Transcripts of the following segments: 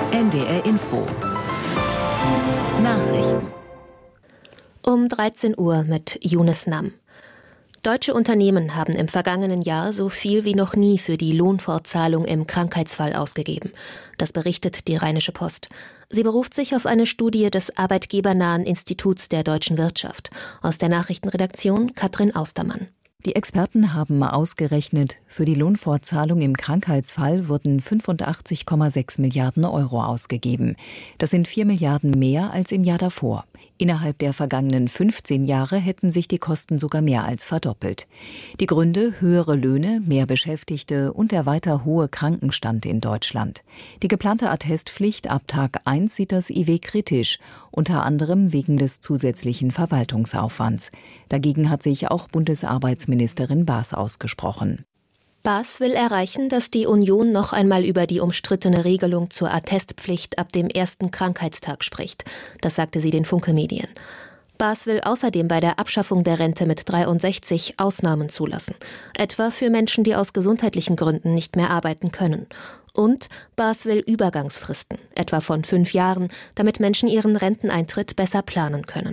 NDR Info. Nachrichten. Um 13 Uhr mit Yunus Nam. Deutsche Unternehmen haben im vergangenen Jahr so viel wie noch nie für die Lohnfortzahlung im Krankheitsfall ausgegeben. Das berichtet die Rheinische Post. Sie beruft sich auf eine Studie des arbeitgebernahen Instituts der deutschen Wirtschaft. Aus der Nachrichtenredaktion Katrin Austermann. Die Experten haben ausgerechnet, für die Lohnfortzahlung im Krankheitsfall wurden 85,6 Milliarden Euro ausgegeben. Das sind 4 Milliarden mehr als im Jahr davor. Innerhalb der vergangenen 15 Jahre hätten sich die Kosten sogar mehr als verdoppelt. Die Gründe: höhere Löhne, mehr Beschäftigte und der weiter hohe Krankenstand in Deutschland. Die geplante Attestpflicht ab Tag 1 sieht das IW kritisch, unter anderem wegen des zusätzlichen Verwaltungsaufwands. Dagegen hat sich auch Bundesarbeitsministerin Baas ausgesprochen. Baas will erreichen, dass die Union noch einmal über die umstrittene Regelung zur Attestpflicht ab dem ersten Krankheitstag spricht. Das sagte sie den Funke-Medien. Baas will außerdem bei der Abschaffung der Rente mit 63 Ausnahmen zulassen. Etwa für Menschen, die aus gesundheitlichen Gründen nicht mehr arbeiten können. Und Baas will Übergangsfristen, etwa von 5 Jahren, damit Menschen ihren Renteneintritt besser planen können.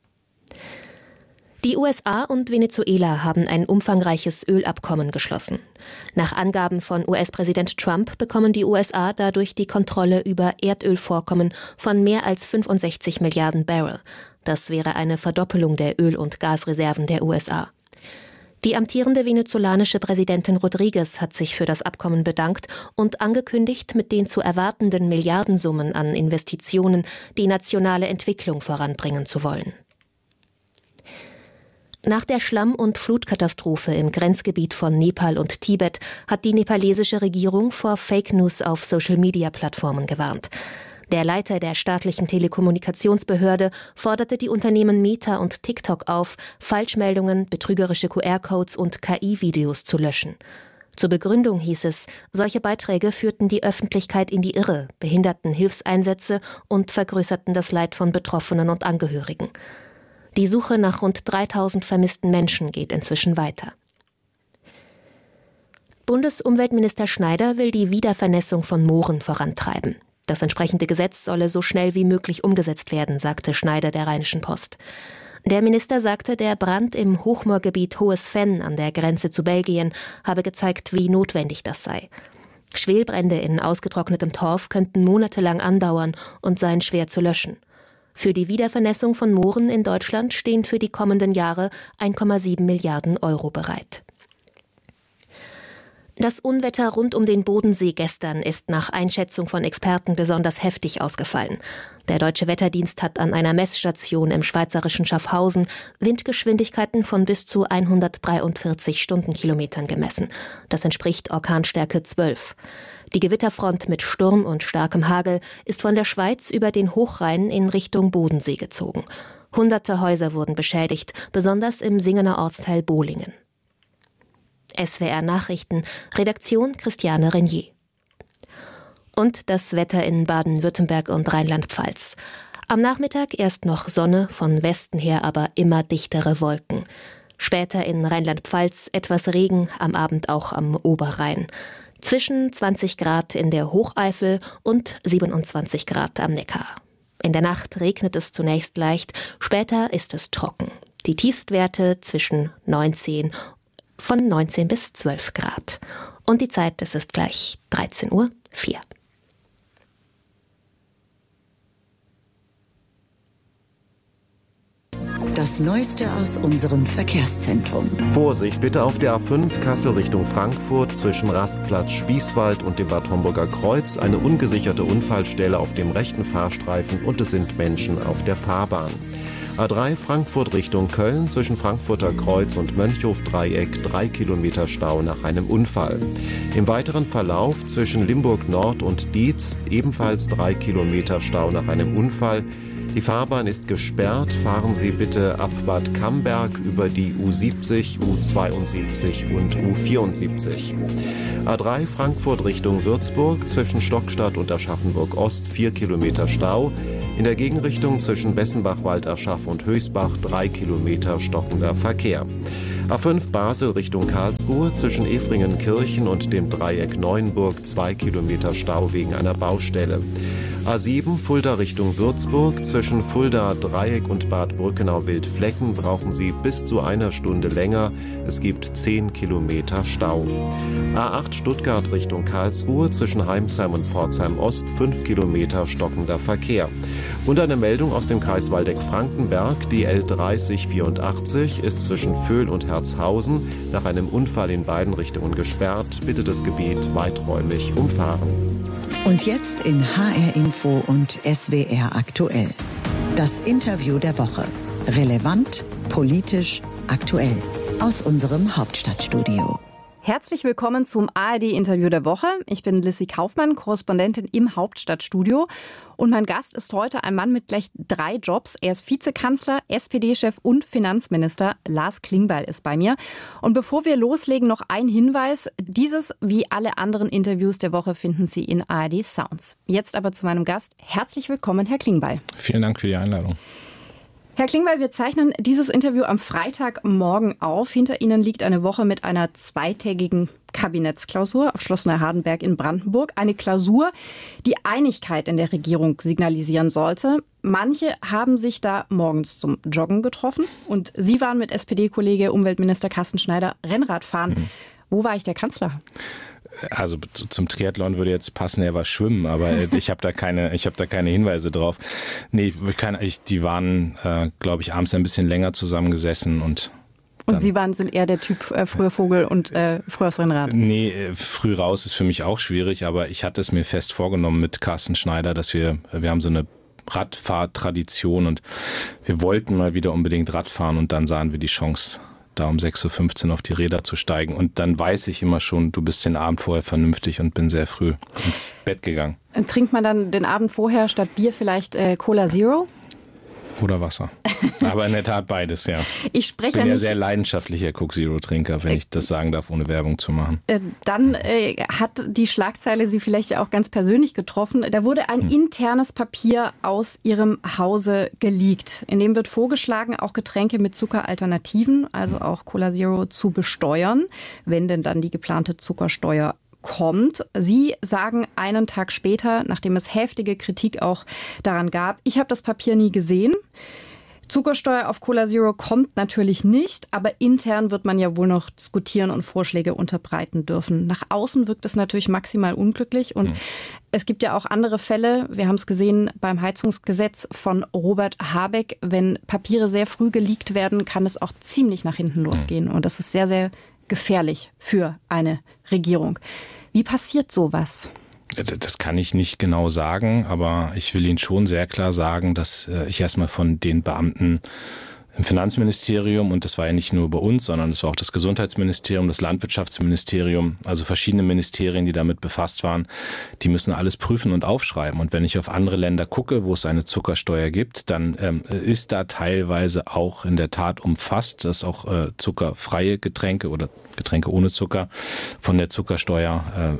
Die USA und Venezuela haben ein umfangreiches Ölabkommen geschlossen. Nach Angaben von US-Präsident Trump bekommen die USA dadurch die Kontrolle über Erdölvorkommen von mehr als 65 Milliarden Barrel. Das wäre eine Verdoppelung der Öl- und Gasreserven der USA. Die amtierende venezolanische Präsidentin Rodriguez hat sich für das Abkommen bedankt und angekündigt, mit den zu erwartenden Milliardensummen an Investitionen die nationale Entwicklung voranbringen zu wollen. Nach der Schlamm- und Flutkatastrophe im Grenzgebiet von Nepal und Tibet hat die nepalesische Regierung vor Fake News auf Social-Media-Plattformen gewarnt. Der Leiter der staatlichen Telekommunikationsbehörde forderte die Unternehmen Meta und TikTok auf, Falschmeldungen, betrügerische QR-Codes und KI-Videos zu löschen. Zur Begründung hieß es, solche Beiträge führten die Öffentlichkeit in die Irre, behinderten Hilfseinsätze und vergrößerten das Leid von Betroffenen und Angehörigen. Die Suche nach rund 3000 vermissten Menschen geht inzwischen weiter. Bundesumweltminister Schneider will die Wiedervernässung von Mooren vorantreiben. Das entsprechende Gesetz solle so schnell wie möglich umgesetzt werden, sagte Schneider der Rheinischen Post. Der Minister sagte, der Brand im Hochmoorgebiet Hohes Venn an der Grenze zu Belgien habe gezeigt, wie notwendig das sei. Schwelbrände in ausgetrocknetem Torf könnten monatelang andauern und seien schwer zu löschen. Für die Wiedervernässung von Mooren in Deutschland stehen für die kommenden Jahre 1,7 Milliarden Euro bereit. Das Unwetter rund um den Bodensee gestern ist nach Einschätzung von Experten besonders heftig ausgefallen. Der Deutsche Wetterdienst hat an einer Messstation im schweizerischen Schaffhausen Windgeschwindigkeiten von bis zu 143 Stundenkilometern gemessen. Das entspricht Orkanstärke 12. Die Gewitterfront mit Sturm und starkem Hagel ist von der Schweiz über den Hochrhein in Richtung Bodensee gezogen. Hunderte Häuser wurden beschädigt, besonders im Singener Ortsteil Bolingen. SWR Nachrichten, Redaktion Christiane Renier. Und das Wetter in Baden-Württemberg und Rheinland-Pfalz. Am Nachmittag erst noch Sonne, von Westen her aber immer dichtere Wolken. Später in Rheinland-Pfalz etwas Regen, am Abend auch am Oberrhein. Zwischen 20 Grad in der Hocheifel und 27 Grad am Neckar. In der Nacht regnet es zunächst leicht, später ist es trocken. Die Tiefstwerte von 19 bis 12 Grad. Und die Zeit, es ist gleich 13:04 Uhr. Das Neueste aus unserem Verkehrszentrum. Vorsicht bitte auf der A5 Kassel Richtung Frankfurt zwischen Rastplatz Spießwald und dem Bad Homburger Kreuz. Eine ungesicherte Unfallstelle auf dem rechten Fahrstreifen und es sind Menschen auf der Fahrbahn. A3 Frankfurt Richtung Köln zwischen Frankfurter Kreuz und Mönchhof-Dreieck 3 Kilometer Stau nach einem Unfall. Im weiteren Verlauf zwischen Limburg Nord und Dietz ebenfalls 3 Kilometer Stau nach einem Unfall. Die Fahrbahn ist gesperrt. Fahren Sie bitte ab Bad Camberg über die U70, U72 und U74. A3 Frankfurt Richtung Würzburg zwischen Stockstadt und Aschaffenburg Ost 4 Kilometer Stau. In der Gegenrichtung zwischen Bessenbach, Walderschaff und Höchstbach 3 Kilometer stockender Verkehr. A5 Basel Richtung Karlsruhe zwischen Efringenkirchen und dem Dreieck Neuenburg 2 Kilometer Stau wegen einer Baustelle. A7 Fulda Richtung Würzburg zwischen Fulda Dreieck und Bad Brückenau-Wildflecken brauchen Sie bis zu einer Stunde länger. Es gibt 10 Kilometer Stau. A8 Stuttgart Richtung Karlsruhe zwischen Heimsheim und Pforzheim Ost 5 Kilometer stockender Verkehr. Und eine Meldung aus dem Kreis Waldeck-Frankenberg. Die L3084 ist zwischen Vöhl und Herzhausen nach einem Unfall in beiden Richtungen gesperrt. Bitte das Gebiet weiträumig umfahren. Und jetzt in HR Info und SWR aktuell. Das Interview der Woche. Relevant, politisch, aktuell. Aus unserem Hauptstadtstudio. Herzlich willkommen zum ARD-Interview der Woche. Ich bin Lissy Kaufmann, Korrespondentin im Hauptstadtstudio. Und mein Gast ist heute ein Mann mit gleich 3 Jobs. Er ist Vizekanzler, SPD-Chef und Finanzminister. Lars Klingbeil ist bei mir. Und bevor wir loslegen, noch ein Hinweis. Dieses wie alle anderen Interviews der Woche finden Sie in ARD Sounds. Jetzt aber zu meinem Gast. Herzlich willkommen, Herr Klingbeil. Vielen Dank für die Einladung. Herr Klingbeil, wir zeichnen dieses Interview am Freitagmorgen auf. Hinter Ihnen liegt eine Woche mit einer 2-tägigen Kabinettsklausur auf Schloss Neuhardenberg in Brandenburg. Eine Klausur, die Einigkeit in der Regierung signalisieren sollte. Manche haben sich da morgens zum Joggen getroffen. Und Sie waren mit SPD-Kollege Umweltminister Carsten Schneider Rennradfahren. Wo war ich der Kanzler? Also zum Triathlon würde jetzt passen, er war schwimmen, aber ich habe da keine Hinweise drauf. Nee, die waren, glaube ich, abends ein bisschen länger zusammengesessen und Sie sind eher der Typ früher Vogel und früher aufs Rennrad? Nee, früh raus ist für mich auch schwierig, aber ich hatte es mir fest vorgenommen mit Carsten Schneider, dass wir haben so eine Radfahrtradition und wir wollten mal wieder unbedingt Radfahren und dann sahen wir die Chance, da um 6.15 Uhr auf die Räder zu steigen. Und dann weiß ich immer schon, du bist den Abend vorher vernünftig und bin sehr früh ins Bett gegangen. Trinkt man dann den Abend vorher statt Bier vielleicht Cola Zero? Oder Wasser. Aber in der Tat beides, ja. Ich bin ja sehr leidenschaftlicher Coke Zero Trinker, wenn ich das sagen darf, ohne Werbung zu machen. Dann hat die Schlagzeile Sie vielleicht ja auch ganz persönlich getroffen. Da wurde ein internes Papier aus Ihrem Hause geleakt. In dem wird vorgeschlagen, auch Getränke mit Zuckeralternativen, also auch Cola Zero, zu besteuern, wenn denn dann die geplante Zuckersteuer kommt. Sie sagen einen Tag später, nachdem es heftige Kritik auch daran gab, ich habe das Papier nie gesehen. Zuckersteuer auf Cola Zero kommt natürlich nicht, aber intern wird man ja wohl noch diskutieren und Vorschläge unterbreiten dürfen. Nach außen wirkt es natürlich maximal unglücklich und es gibt ja auch andere Fälle. Wir haben es gesehen beim Heizungsgesetz von Robert Habeck. Wenn Papiere sehr früh geleakt werden, kann es auch ziemlich nach hinten losgehen und das ist sehr, sehr gefährlich für eine Regierung. Wie passiert sowas? Das kann ich nicht genau sagen, aber ich will Ihnen schon sehr klar sagen, dass ich erstmal von den Beamten im Finanzministerium, und das war ja nicht nur bei uns, sondern es war auch das Gesundheitsministerium, das Landwirtschaftsministerium, also verschiedene Ministerien, die damit befasst waren, die müssen alles prüfen und aufschreiben. Und wenn ich auf andere Länder gucke, wo es eine Zuckersteuer gibt, dann ist da teilweise auch in der Tat umfasst, dass auch zuckerfreie Getränke oder Getränke ohne Zucker von der Zuckersteuer,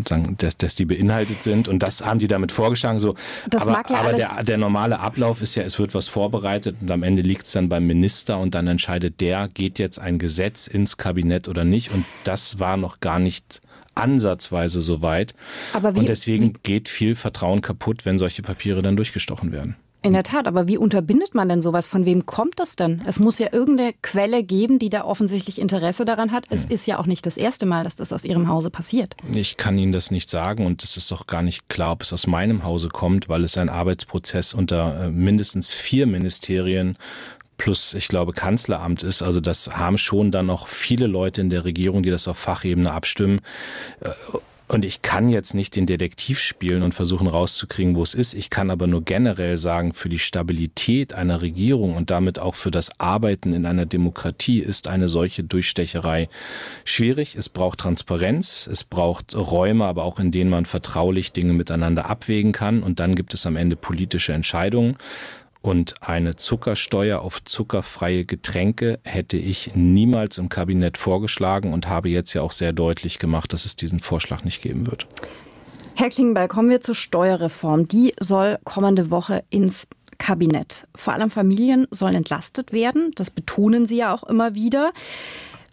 dass die beinhaltet sind. Und das haben die damit vorgeschlagen. So. Aber der normale Ablauf ist ja, es wird was vorbereitet und am Ende liegt es dann beim Minister und dann entscheidet der, geht jetzt ein Gesetz ins Kabinett oder nicht. Und das war noch gar nicht ansatzweise so weit. Und deswegen geht viel Vertrauen kaputt, wenn solche Papiere dann durchgestochen werden. In der Tat, aber wie unterbindet man denn sowas? Von wem kommt das denn? Es muss ja irgendeine Quelle geben, die da offensichtlich Interesse daran hat. Es ist ja auch nicht das erste Mal, dass das aus Ihrem Hause passiert. Ich kann Ihnen das nicht sagen und es ist auch gar nicht klar, ob es aus meinem Hause kommt, weil es ein Arbeitsprozess unter mindestens 4 Ministerien plus, ich glaube, Kanzleramt ist. Also das haben schon dann noch viele Leute in der Regierung, die das auf Fachebene abstimmen. Und ich kann jetzt nicht den Detektiv spielen und versuchen rauszukriegen, wo es ist. Ich kann aber nur generell sagen, für die Stabilität einer Regierung und damit auch für das Arbeiten in einer Demokratie ist eine solche Durchstecherei schwierig. Es braucht Transparenz, es braucht Räume, aber auch in denen man vertraulich Dinge miteinander abwägen kann. Und dann gibt es am Ende politische Entscheidungen. Und eine Zuckersteuer auf zuckerfreie Getränke hätte ich niemals im Kabinett vorgeschlagen und habe jetzt ja auch sehr deutlich gemacht, dass es diesen Vorschlag nicht geben wird. Herr Klingbeil, kommen wir zur Steuerreform. Die soll kommende Woche ins Kabinett. Vor allem Familien sollen entlastet werden. Das betonen Sie ja auch immer wieder.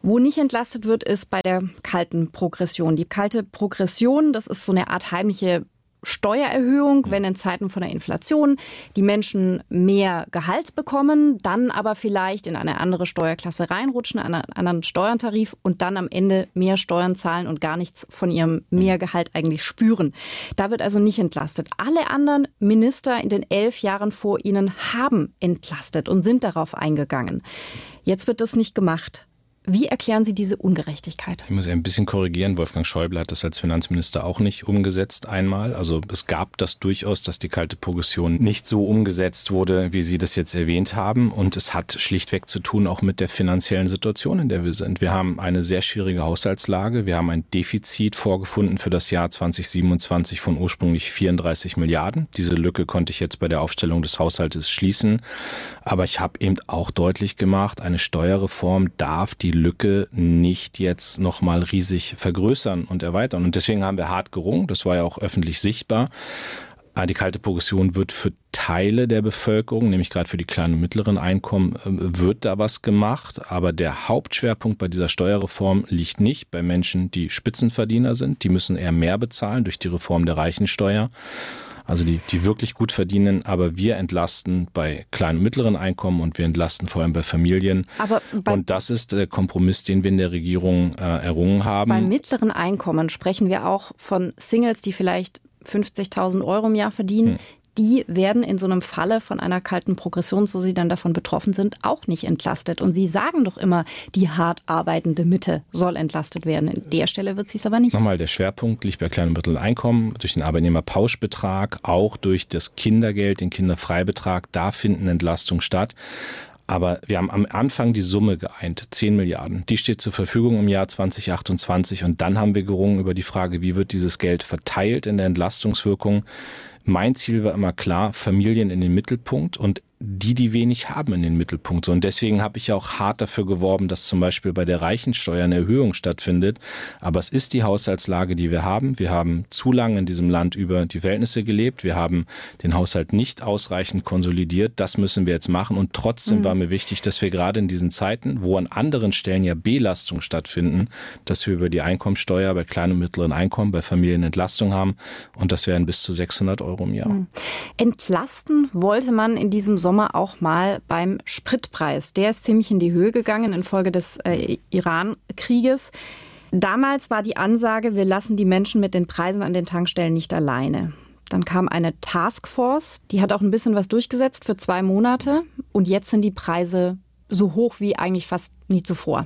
Wo nicht entlastet wird, ist bei der kalten Progression. Die kalte Progression, das ist so eine Art heimliche Steuererhöhung, wenn in Zeiten von der Inflation die Menschen mehr Gehalt bekommen, dann aber vielleicht in eine andere Steuerklasse reinrutschen, einen anderen Steuertarif und dann am Ende mehr Steuern zahlen und gar nichts von ihrem Mehrgehalt eigentlich spüren. Da wird also nicht entlastet. Alle anderen Minister in den 11 Jahren vor ihnen haben entlastet und sind darauf eingegangen. Jetzt wird das nicht gemacht. Wie erklären Sie diese Ungerechtigkeit? Ich muss ein bisschen korrigieren. Wolfgang Schäuble hat das als Finanzminister auch nicht umgesetzt einmal. Also es gab das durchaus, dass die kalte Progression nicht so umgesetzt wurde, wie Sie das jetzt erwähnt haben. Und es hat schlichtweg zu tun auch mit der finanziellen Situation, in der wir sind. Wir haben eine sehr schwierige Haushaltslage. Wir haben ein Defizit vorgefunden für das Jahr 2027 von ursprünglich 34 Milliarden. Diese Lücke konnte ich jetzt bei der Aufstellung des Haushaltes schließen. Aber ich habe eben auch deutlich gemacht, eine Steuerreform darf die Lücke nicht jetzt nochmal riesig vergrößern und erweitern. Und deswegen haben wir hart gerungen. Das war ja auch öffentlich sichtbar. Die kalte Progression wird für Teile der Bevölkerung, nämlich gerade für die kleinen und mittleren Einkommen, wird da was gemacht. Aber der Hauptschwerpunkt bei dieser Steuerreform liegt nicht bei Menschen, die Spitzenverdiener sind. Die müssen eher mehr bezahlen durch die Reform der Reichensteuer. Also die wirklich gut verdienen, aber wir entlasten bei kleinen und mittleren Einkommen und wir entlasten vor allem bei Familien. Und das ist der Kompromiss, den wir in der Regierung errungen haben. Bei mittleren Einkommen sprechen wir auch von Singles, die vielleicht 50.000 Euro im Jahr verdienen. Die werden in so einem Falle von einer kalten Progression, so sie dann davon betroffen sind, auch nicht entlastet. Und Sie sagen doch immer, die hart arbeitende Mitte soll entlastet werden. An der Stelle wird sie es aber nicht. Nochmal, der Schwerpunkt liegt bei kleinen und mittleren Einkommen, durch den Arbeitnehmerpauschbetrag, auch durch das Kindergeld, den Kinderfreibetrag. Da finden Entlastungen statt. Aber wir haben am Anfang die Summe geeint, 10 Milliarden. Die steht zur Verfügung im Jahr 2028. Und dann haben wir gerungen über die Frage, wie wird dieses Geld verteilt in der Entlastungswirkung. Mein Ziel war immer klar, Familien in den Mittelpunkt und die wenig haben, in den Mittelpunkt. So, und deswegen habe ich ja auch hart dafür geworben, dass zum Beispiel bei der Reichensteuer eine Erhöhung stattfindet. Aber es ist die Haushaltslage, die wir haben. Wir haben zu lange in diesem Land über die Verhältnisse gelebt. Wir haben den Haushalt nicht ausreichend konsolidiert. Das müssen wir jetzt machen. Und trotzdem war mir wichtig, dass wir gerade in diesen Zeiten, wo an anderen Stellen ja Belastungen stattfinden, dass wir über die Einkommensteuer bei kleinen und mittleren Einkommen, bei Familien Entlastung haben. Und das wären bis zu 600 Euro im Jahr. Entlasten wollte man in diesem Sommer auch mal beim Spritpreis. Der ist ziemlich in die Höhe gegangen infolge des Iran-Krieges. Damals war die Ansage, wir lassen die Menschen mit den Preisen an den Tankstellen nicht alleine. Dann kam eine Taskforce, die hat auch ein bisschen was durchgesetzt für 2 Monate. Und jetzt sind die Preise so hoch wie eigentlich fast nie zuvor.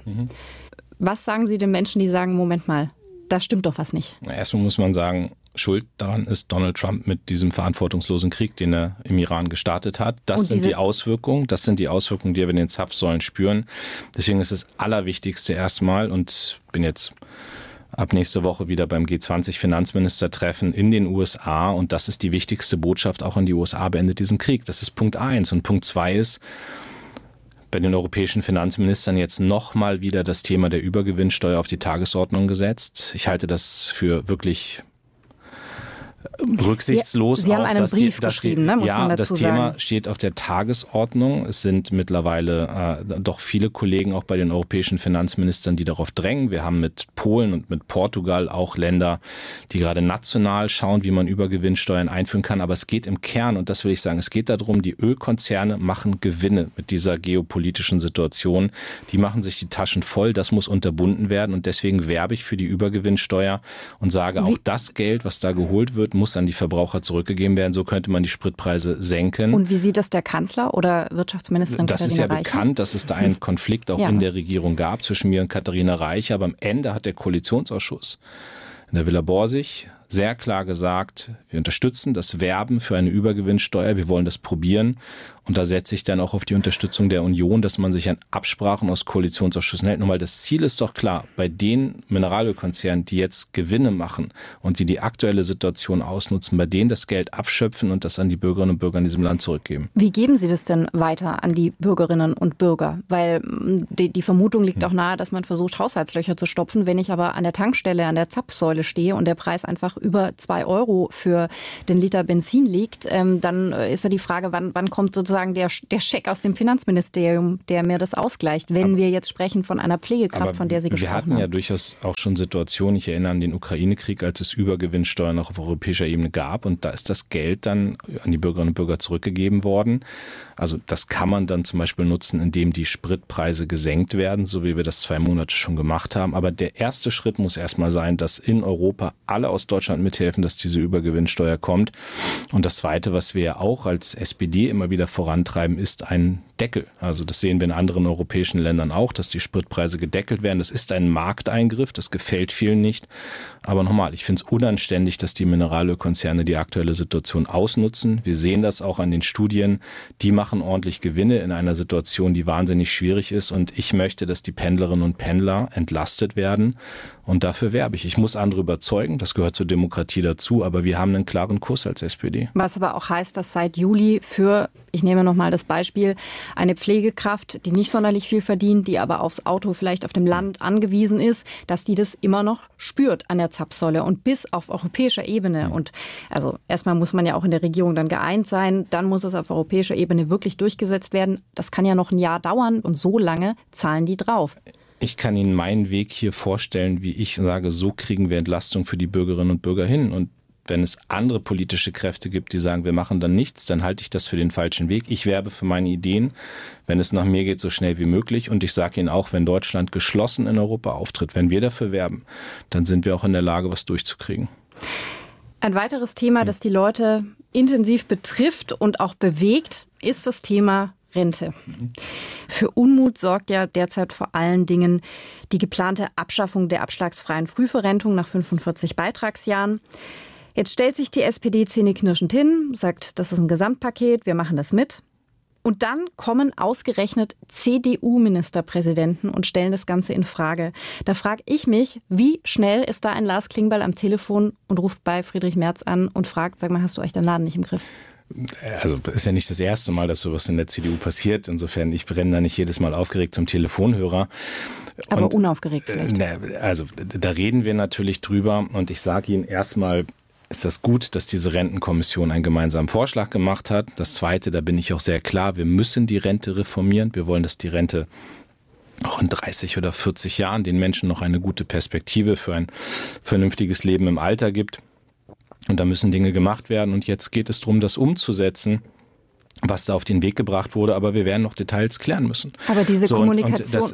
Was sagen Sie den Menschen, die sagen, Moment mal, da stimmt doch was nicht? Erstmal muss man sagen, Schuld daran ist Donald Trump mit diesem verantwortungslosen Krieg, den er im Iran gestartet hat. Das sind die Auswirkungen, die wir in den Zapfsäulen spüren. Deswegen ist das Allerwichtigste erstmal, und bin jetzt ab nächste Woche wieder beim G20-Finanzministertreffen in den USA, und das ist die wichtigste Botschaft auch an die USA, beendet diesen Krieg. Das ist Punkt 1. Und Punkt 2 ist, bei den europäischen Finanzministern jetzt nochmal wieder das Thema der Übergewinnsteuer auf die Tagesordnung gesetzt. Ich halte das für wirklich rücksichtslos. Sie haben einen Brief geschrieben, muss man dazu sagen. Ja, das Thema steht auf der Tagesordnung. Es sind mittlerweile doch viele Kollegen auch bei den europäischen Finanzministern, die darauf drängen. Wir haben mit Polen und mit Portugal auch Länder, die gerade national schauen, wie man Übergewinnsteuern einführen kann. Aber es geht im Kern, und das will ich sagen, es geht darum, die Ölkonzerne machen Gewinne mit dieser geopolitischen Situation. Die machen sich die Taschen voll. Das muss unterbunden werden. Und deswegen werbe ich für die Übergewinnsteuer und sage, auch das Geld, was da geholt wird, muss an die Verbraucher zurückgegeben werden. So könnte man die Spritpreise senken. Und wie sieht das der Kanzler oder Wirtschaftsministerin Katharina Reich? Das ist ja bekannt, dass es da einen Konflikt auch in der Regierung gab zwischen mir und Katharina Reich. Aber am Ende hat der Koalitionsausschuss in der Villa Borsig sehr klar gesagt, wir unterstützen das Werben für eine Übergewinnsteuer. Wir wollen das probieren. Und da setze ich dann auch auf die Unterstützung der Union, dass man sich an Absprachen aus Koalitionsausschüssen hält. Nochmal, das Ziel ist doch klar, bei den Mineralölkonzernen, die jetzt Gewinne machen und die aktuelle Situation ausnutzen, bei denen das Geld abschöpfen und das an die Bürgerinnen und Bürger in diesem Land zurückgeben. Wie geben Sie das denn weiter an die Bürgerinnen und Bürger? Weil die Vermutung liegt auch nahe, dass man versucht, Haushaltslöcher zu stopfen. Wenn ich aber an der Tankstelle, an der Zapfsäule stehe und der Preis einfach über 2 Euro für den Liter Benzin liegt, dann ist ja die Frage, wann kommt sozusagen der Scheck aus dem Finanzministerium, der mir das ausgleicht, wenn wir jetzt sprechen von einer Pflegekraft, von der Sie gesprochen haben. Wir hatten ja durchaus auch schon Situationen, ich erinnere an den Ukraine-Krieg, als es Übergewinnsteuern noch auf europäischer Ebene gab und da ist das Geld dann an die Bürgerinnen und Bürger zurückgegeben worden. Also das kann man dann zum Beispiel nutzen, indem die Spritpreise gesenkt werden, so wie wir das 2 Monate schon gemacht haben. Aber der erste Schritt muss erstmal sein, dass in Europa alle aus Deutschland mithelfen, dass diese Übergewinnsteuer kommt. Und das Zweite, was wir ja auch als SPD immer wieder vorantreiben, ist ein Deckel. Also das sehen wir in anderen europäischen Ländern auch, dass die Spritpreise gedeckelt werden. Das ist ein Markteingriff, das gefällt vielen nicht. Aber nochmal, ich finde es unanständig, dass die Mineralölkonzerne die aktuelle Situation ausnutzen. Wir sehen das auch an den Studien. Die machen ordentlich Gewinne in einer Situation, die wahnsinnig schwierig ist. Und ich möchte, dass die Pendlerinnen und Pendler entlastet werden. Und dafür werbe ich. Ich muss andere überzeugen, das gehört zur Demokratie dazu, aber wir haben einen klaren Kurs als SPD. Was aber auch heißt, dass seit Juli für, ich nehme nochmal das Beispiel, eine Pflegekraft, die nicht sonderlich viel verdient, die aber aufs Auto vielleicht auf dem Land angewiesen ist, dass die das immer noch spürt an der Zapfsäule und bis auf europäischer Ebene. Und also erstmal muss man ja auch in der Regierung dann geeint sein, dann muss es auf europäischer Ebene wirklich durchgesetzt werden. Das kann ja noch ein Jahr dauern und so lange zahlen die drauf. Ich kann Ihnen meinen Weg hier vorstellen, wie ich sage, so kriegen wir Entlastung für die Bürgerinnen und Bürger hin. Und wenn es andere politische Kräfte gibt, die sagen, wir machen dann nichts, dann halte ich das für den falschen Weg. Ich werbe für meine Ideen, wenn es nach mir geht, so schnell wie möglich. Und ich sage Ihnen auch, wenn Deutschland geschlossen in Europa auftritt, wenn wir dafür werben, dann sind wir auch in der Lage, was durchzukriegen. Ein weiteres Thema, das die Leute intensiv betrifft und auch bewegt, ist das Thema Rente. Für Unmut sorgt ja derzeit vor allen Dingen die geplante Abschaffung der abschlagsfreien Frühverrentung nach 45 Beitragsjahren. Jetzt stellt sich die SPD zähneknirschend hin, sagt, das ist ein Gesamtpaket, wir machen das mit. Und dann kommen ausgerechnet CDU-Ministerpräsidenten und stellen das Ganze in Frage. Da frage ich mich, wie schnell ist da ein Lars Klingbeil am Telefon und ruft bei Friedrich Merz an und fragt, sag mal, hast du euch den Laden nicht im Griff? Also ist ja nicht das erste Mal, dass sowas in der CDU passiert. Insofern, ich brenne da nicht jedes Mal aufgeregt zum Telefonhörer. Aber und, unaufgeregt vielleicht. Also da reden wir natürlich drüber und ich sage Ihnen erstmal, ist das gut, dass diese Rentenkommission einen gemeinsamen Vorschlag gemacht hat. Das Zweite, da bin ich auch sehr klar, wir müssen die Rente reformieren. Wir wollen, dass die Rente auch in 30 oder 40 Jahren den Menschen noch eine gute Perspektive für ein vernünftiges Leben im Alter gibt. Und da müssen Dinge gemacht werden. Und jetzt geht es darum, das umzusetzen, was da auf den Weg gebracht wurde. Aber wir werden noch Details klären müssen. Aber diese Kommunikation...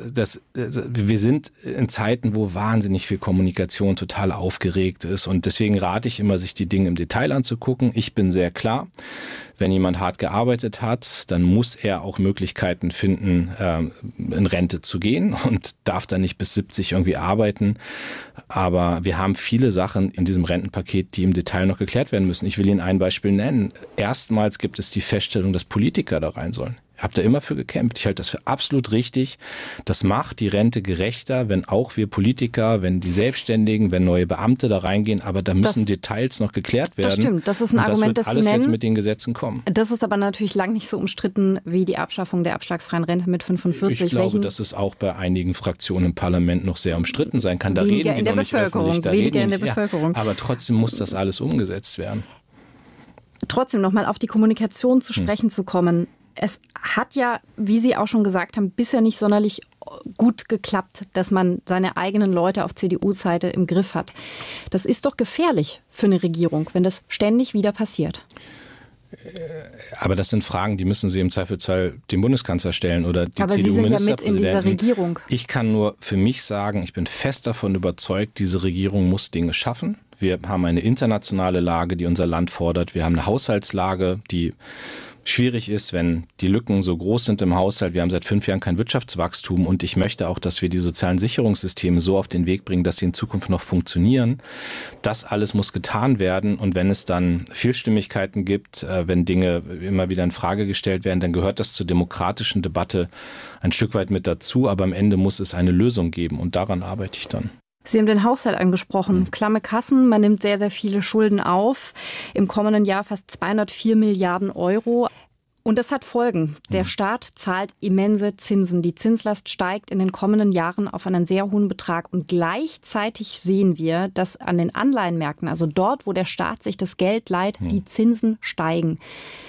Wir sind in Zeiten, wo wahnsinnig viel Kommunikation total aufgeregt ist. Und deswegen rate ich immer, sich die Dinge im Detail anzugucken. Ich bin sehr klar. Wenn jemand hart gearbeitet hat, dann muss er auch Möglichkeiten finden, in Rente zu gehen und darf dann nicht bis 70 irgendwie arbeiten. Aber wir haben viele Sachen in diesem Rentenpaket, die im Detail noch geklärt werden müssen. Ich will Ihnen ein Beispiel nennen. Erstmals gibt es die Feststellung, dass Politiker da rein sollen. Ich habe da immer für gekämpft. Ich halte das für absolut richtig. Das macht die Rente gerechter, wenn auch wir Politiker, wenn die Selbstständigen, wenn neue Beamte da reingehen. Aber da müssen Details noch geklärt werden. Das stimmt. Das ist ein Argument, das Sie nennen. Das wird alles jetzt mit den Gesetzen kommen. Das ist aber natürlich lang nicht so umstritten wie die Abschaffung der abschlagsfreien Rente mit 45. Ich glaube, dass es auch bei einigen Fraktionen im Parlament noch sehr umstritten sein kann. Da weniger reden wir noch nicht öffentlich. Weniger in der Bevölkerung. Aber trotzdem muss das alles umgesetzt werden. Trotzdem nochmal auf die Kommunikation zu sprechen zu kommen. Es hat ja, wie Sie auch schon gesagt haben, bisher nicht sonderlich gut geklappt, dass man seine eigenen Leute auf CDU-Seite im Griff hat. Das ist doch gefährlich für eine Regierung, wenn das ständig wieder passiert. Aber das sind Fragen, die müssen Sie im Zweifelsfall dem Bundeskanzler stellen oder die CDU-Ministerpräsidenten. Aber Sie sind ja mit in dieser Regierung. Ich kann nur für mich sagen, ich bin fest davon überzeugt, diese Regierung muss Dinge schaffen. Wir haben eine internationale Lage, die unser Land fordert. Wir haben eine Haushaltslage, die schwierig ist, wenn die Lücken so groß sind im Haushalt. Wir haben seit 5 Jahren kein Wirtschaftswachstum und ich möchte auch, dass wir die sozialen Sicherungssysteme so auf den Weg bringen, dass sie in Zukunft noch funktionieren. Das alles muss getan werden und wenn es dann Fehlstimmigkeiten gibt, wenn Dinge immer wieder in Frage gestellt werden, dann gehört das zur demokratischen Debatte ein Stück weit mit dazu, aber am Ende muss es eine Lösung geben und daran arbeite ich dann. Sie haben den Haushalt angesprochen. Klamme Kassen, man nimmt sehr, sehr viele Schulden auf. Im kommenden Jahr fast 204 Milliarden Euro. Und das hat Folgen. Der Staat zahlt immense Zinsen. Die Zinslast steigt in den kommenden Jahren auf einen sehr hohen Betrag. Und gleichzeitig sehen wir, dass an den Anleihenmärkten, also dort, wo der Staat sich das Geld leiht, die Zinsen steigen.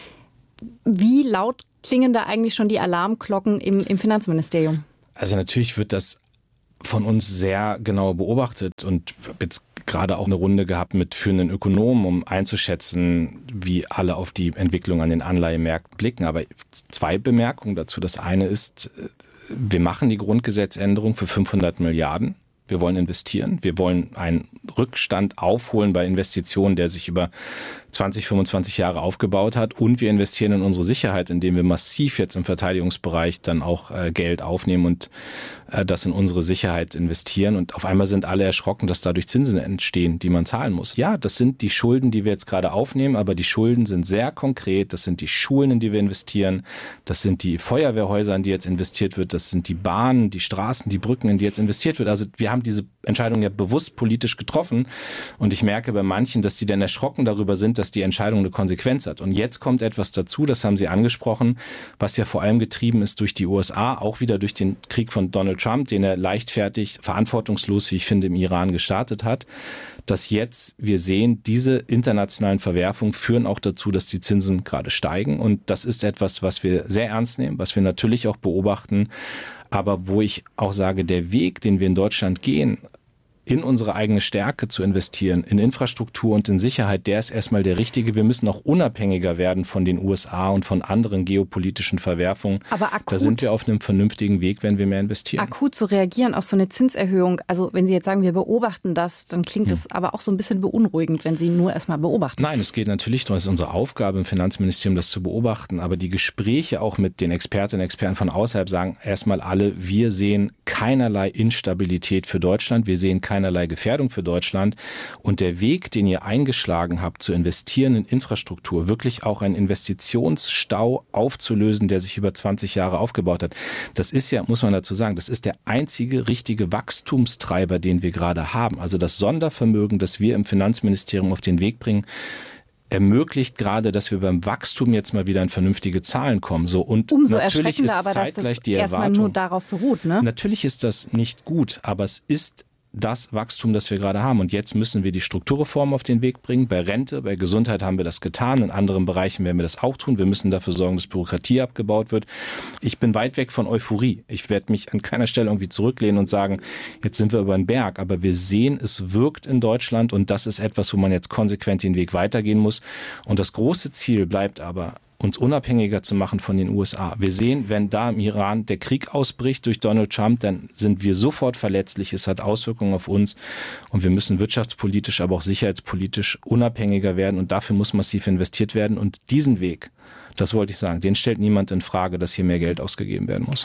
Wie laut klingen da eigentlich schon die Alarmglocken im Finanzministerium? Also natürlich wird das von uns sehr genau beobachtet und ich habe jetzt gerade auch eine Runde gehabt mit führenden Ökonomen, um einzuschätzen, wie alle auf die Entwicklung an den Anleihemärkten blicken. Aber 2 Bemerkungen dazu. Das eine ist, wir machen die Grundgesetzänderung für 500 Milliarden. Wir wollen investieren. Wir wollen einen Rückstand aufholen bei Investitionen, der sich über 20, 25 Jahre aufgebaut hat. Und wir investieren in unsere Sicherheit, indem wir massiv jetzt im Verteidigungsbereich dann auch Geld aufnehmen und das in unsere Sicherheit investieren. Und auf einmal sind alle erschrocken, dass dadurch Zinsen entstehen, die man zahlen muss. Ja, das sind die Schulden, die wir jetzt gerade aufnehmen, aber die Schulden sind sehr konkret. Das sind die Schulen, in die wir investieren. Das sind die Feuerwehrhäuser, in die jetzt investiert wird. Das sind die Bahnen, die Straßen, die Brücken, in die jetzt investiert wird. Also wir haben diese Entscheidung ja bewusst politisch getroffen. Und ich merke bei manchen, dass sie dann erschrocken darüber sind, dass die Entscheidung eine Konsequenz hat. Und jetzt kommt etwas dazu, das haben Sie angesprochen, was ja vor allem getrieben ist durch die USA, auch wieder durch den Krieg von Donald Trump, den er leichtfertig, verantwortungslos, wie ich finde, im Iran gestartet hat, dass jetzt wir sehen, diese internationalen Verwerfungen führen auch dazu, dass die Zinsen gerade steigen. Und das ist etwas, was wir sehr ernst nehmen, was wir natürlich auch beobachten, aber wo ich auch sage, der Weg, den wir in Deutschland gehen, in unsere eigene Stärke zu investieren, in Infrastruktur und in Sicherheit, der ist erstmal der richtige. Wir müssen auch unabhängiger werden von den USA und von anderen geopolitischen Verwerfungen. Aber akut, da sind wir auf einem vernünftigen Weg, wenn wir mehr investieren. Akut zu reagieren auf so eine Zinserhöhung, also wenn Sie jetzt sagen, wir beobachten das, dann klingt das aber auch so ein bisschen beunruhigend, wenn Sie nur erstmal beobachten. Nein, es geht natürlich darum, es ist unsere Aufgabe im Finanzministerium, das zu beobachten. Aber die Gespräche auch mit den Expertinnen und Experten von außerhalb sagen erstmal alle, wir sehen keinerlei Instabilität für Deutschland, wir sehen keinerlei Gefährdung für Deutschland. Und der Weg, den ihr eingeschlagen habt, zu investieren in Infrastruktur, wirklich auch einen Investitionsstau aufzulösen, der sich über 20 Jahre aufgebaut hat, das ist ja, muss man dazu sagen, das ist der einzige richtige Wachstumstreiber, den wir gerade haben. Also das Sondervermögen, das wir im Finanzministerium auf den Weg bringen, ermöglicht gerade, dass wir beim Wachstum jetzt mal wieder in vernünftige Zahlen kommen. So, und umso natürlich ist aber, zeitgleich dass das die erstmal Erwartung, nur darauf beruht, ne? Natürlich ist das nicht gut, aber es ist das Wachstum, das wir gerade haben. Und jetzt müssen wir die Strukturreform auf den Weg bringen. Bei Rente, bei Gesundheit haben wir das getan. In anderen Bereichen werden wir das auch tun. Wir müssen dafür sorgen, dass Bürokratie abgebaut wird. Ich bin weit weg von Euphorie. Ich werde mich an keiner Stelle irgendwie zurücklehnen und sagen, jetzt sind wir über den Berg. Aber wir sehen, es wirkt in Deutschland und das ist etwas, wo man jetzt konsequent den Weg weitergehen muss. Und das große Ziel bleibt aber, uns unabhängiger zu machen von den USA. Wir sehen, wenn da im Iran der Krieg ausbricht durch Donald Trump, dann sind wir sofort verletzlich. Es hat Auswirkungen auf uns und wir müssen wirtschaftspolitisch, aber auch sicherheitspolitisch unabhängiger werden und dafür muss massiv investiert werden. Und diesen Weg, das wollte ich sagen, den stellt niemand in Frage, dass hier mehr Geld ausgegeben werden muss.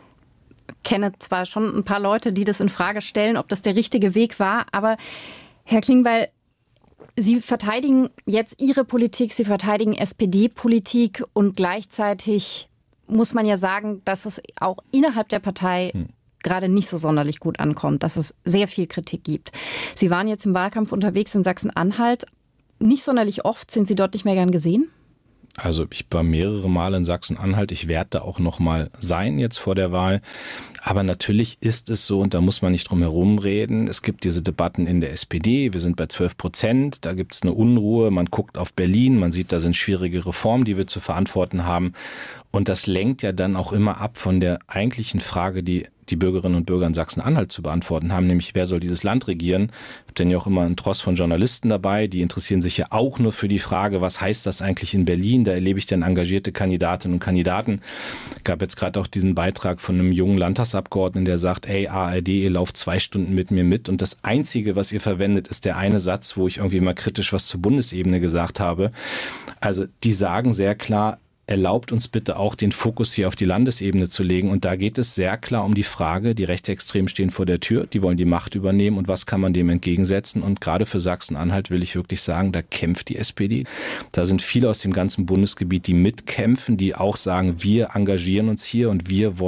Ich kenne zwar schon ein paar Leute, die das in Frage stellen, ob das der richtige Weg war, aber Herr Klingbeil, Sie verteidigen jetzt Ihre Politik, Sie verteidigen SPD-Politik und gleichzeitig muss man ja sagen, dass es auch innerhalb der Partei gerade nicht so sonderlich gut ankommt, dass es sehr viel Kritik gibt. Sie waren jetzt im Wahlkampf unterwegs in Sachsen-Anhalt. Nicht sonderlich oft, sind Sie dort nicht mehr gern gesehen? Also ich war mehrere Male in Sachsen-Anhalt. Ich werde da auch noch mal sein jetzt vor der Wahl. Aber natürlich ist es so, und da muss man nicht drum herum reden, es gibt diese Debatten in der SPD, wir sind bei 12%, da gibt es eine Unruhe, man guckt auf Berlin, man sieht, da sind schwierige Reformen, die wir zu verantworten haben. Und das lenkt ja dann auch immer ab von der eigentlichen Frage, die die Bürgerinnen und Bürger in Sachsen-Anhalt zu beantworten haben, nämlich wer soll dieses Land regieren? Ich habe dann ja auch immer einen Tross von Journalisten dabei, die interessieren sich ja auch nur für die Frage, was heißt das eigentlich in Berlin? Da erlebe ich dann engagierte Kandidatinnen und Kandidaten. Es gab jetzt gerade auch diesen Beitrag von einem jungen Landtagsabgeordneten, der sagt, ey ARD, ihr lauft 2 Stunden mit mir mit und das Einzige, was ihr verwendet, ist der eine Satz, wo ich irgendwie mal kritisch was zur Bundesebene gesagt habe. Also die sagen sehr klar, erlaubt uns bitte auch den Fokus hier auf die Landesebene zu legen. Und da geht es sehr klar um die Frage, die Rechtsextremen stehen vor der Tür, die wollen die Macht übernehmen und was kann man dem entgegensetzen? Und gerade für Sachsen-Anhalt will ich wirklich sagen, da kämpft die SPD. Da sind viele aus dem ganzen Bundesgebiet, die mitkämpfen, die auch sagen, wir engagieren uns hier und wir wollen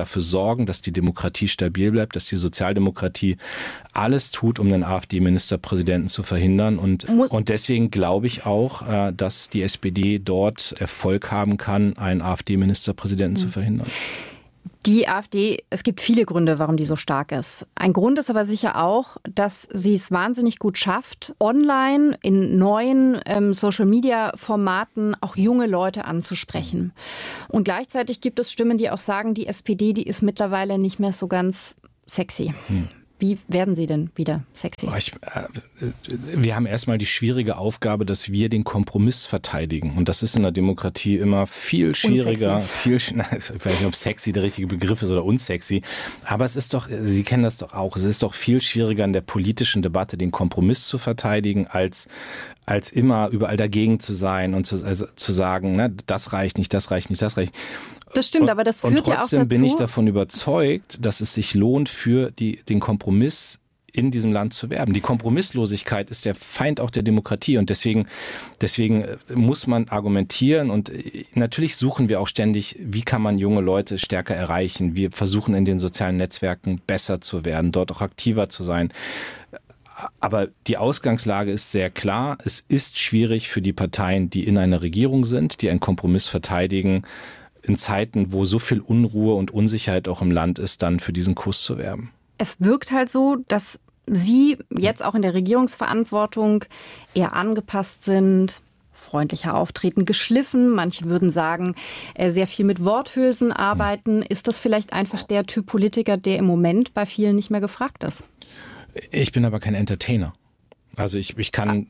dafür sorgen, dass die Demokratie stabil bleibt, dass die Sozialdemokratie alles tut, um den AfD-Ministerpräsidenten zu verhindern. Und deswegen glaube ich auch, dass die SPD dort Erfolg haben kann, einen AfD-Ministerpräsidenten zu verhindern. Die AfD, es gibt viele Gründe, warum die so stark ist. Ein Grund ist aber sicher auch, dass sie es wahnsinnig gut schafft, online in neuen Social-Media-Formaten auch junge Leute anzusprechen. Und gleichzeitig gibt es Stimmen, die auch sagen, die SPD, die ist mittlerweile nicht mehr so ganz sexy. Wie werden Sie denn wieder sexy? Wir haben erstmal die schwierige Aufgabe, dass wir den Kompromiss verteidigen. Und das ist in der Demokratie immer viel schwieriger. Ich weiß nicht, ob sexy der richtige Begriff ist oder unsexy. Aber es ist doch, Sie kennen das doch auch, es ist doch viel schwieriger in der politischen Debatte, den Kompromiss zu verteidigen, als immer überall dagegen zu sein und zu sagen, ne, das reicht nicht, das reicht nicht, das reicht nicht. Das stimmt, aber das führt ja auch dazu. Und trotzdem bin ich davon überzeugt, dass es sich lohnt, für den Kompromiss in diesem Land zu werben. Die Kompromisslosigkeit ist der Feind auch der Demokratie und deswegen muss man argumentieren und natürlich suchen wir auch ständig, wie kann man junge Leute stärker erreichen. Wir versuchen in den sozialen Netzwerken besser zu werden, dort auch aktiver zu sein. Aber die Ausgangslage ist sehr klar. Es ist schwierig für die Parteien, die in einer Regierung sind, die einen Kompromiss verteidigen, in Zeiten, wo so viel Unruhe und Unsicherheit auch im Land ist, dann für diesen Kurs zu werben. Es wirkt halt so, dass Sie jetzt auch in der Regierungsverantwortung eher angepasst sind, freundlicher auftreten, geschliffen. Manche würden sagen, sehr viel mit Worthülsen arbeiten. Ist das vielleicht einfach der Typ Politiker, der im Moment bei vielen nicht mehr gefragt ist? Ich bin aber kein Entertainer. Also ich bin kein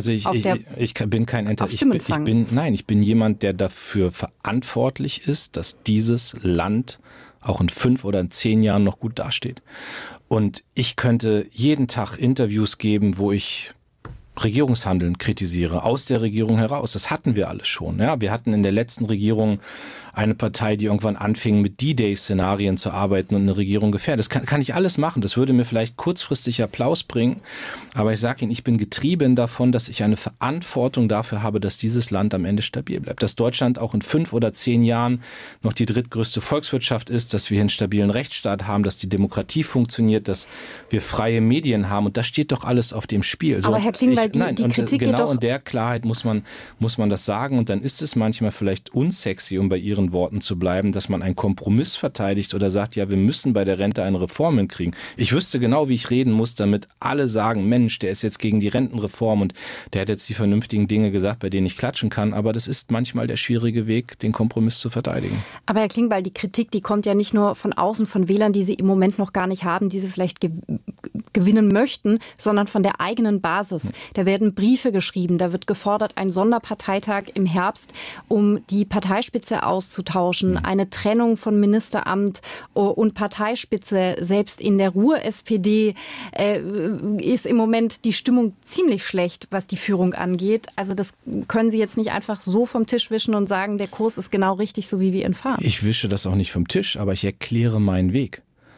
Entertainer. Ich bin jemand, der dafür verantwortlich ist, dass dieses Land auch in 5 oder in 10 Jahren noch gut dasteht. Und ich könnte jeden Tag Interviews geben, wo ich Regierungshandeln kritisiere, aus der Regierung heraus. Das hatten wir alles schon. Ja, wir hatten in der letzten Regierung eine Partei, die irgendwann anfing, mit D-Day-Szenarien zu arbeiten und eine Regierung gefährdet. Das kann ich alles machen. Das würde mir vielleicht kurzfristig Applaus bringen. Aber ich sage Ihnen, ich bin getrieben davon, dass ich eine Verantwortung dafür habe, dass dieses Land am Ende stabil bleibt. Dass Deutschland auch in 5 oder 10 Jahren noch die drittgrößte Volkswirtschaft ist, dass wir einen stabilen Rechtsstaat haben, dass die Demokratie funktioniert, dass wir freie Medien haben. Und das steht doch alles auf dem Spiel. Aber Herr Klingbeil, die Kritik geht doch... Genau in der Klarheit muss man das sagen. Und dann ist es manchmal vielleicht unsexy, um bei Ihren Worten zu bleiben, dass man einen Kompromiss verteidigt oder sagt, ja, wir müssen bei der Rente eine Reform hinkriegen. Ich wüsste genau, wie ich reden muss, damit alle sagen, Mensch, der ist jetzt gegen die Rentenreform und der hat jetzt die vernünftigen Dinge gesagt, bei denen ich klatschen kann. Aber das ist manchmal der schwierige Weg, den Kompromiss zu verteidigen. Aber Herr Klingbeil, die Kritik, die kommt ja nicht nur von außen, von Wählern, die Sie im Moment noch gar nicht haben, die Sie vielleicht gewinnen möchten, sondern von der eigenen Basis. Da werden Briefe geschrieben, da wird gefordert, ein Sonderparteitag im Herbst, um die Parteispitze auszutauschen, eine Trennung von Ministeramt und Parteispitze. Selbst in der Ruhr-SPD ist im Moment die Stimmung ziemlich schlecht, was die Führung angeht. Also das können Sie jetzt nicht einfach so vom Tisch wischen und sagen, der Kurs ist genau richtig, so wie wir ihn fahren. Ich wische das auch nicht vom Tisch, aber ich erkläre meinen Weg.